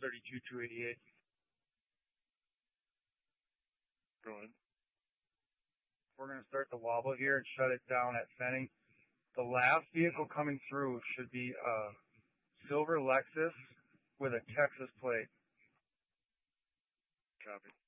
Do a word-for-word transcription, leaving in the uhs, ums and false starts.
thirty-two two eighty-eight. Go ahead. We're going to start the wobble here and shut it down at Fenning. The last vehicle coming through should be a silver Lexus with a Texas plate. Copy.